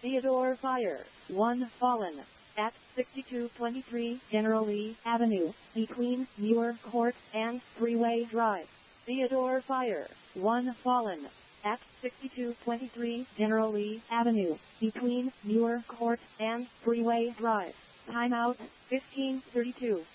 Theodore Fire, 1 fallen. At 6223 General Lee Avenue, between Muir Court and Freeway Drive. Theodore Fire, 1 fallen. At 6223 General Lee Avenue, between Muir Court and Freeway Drive. Timeout, 15:32.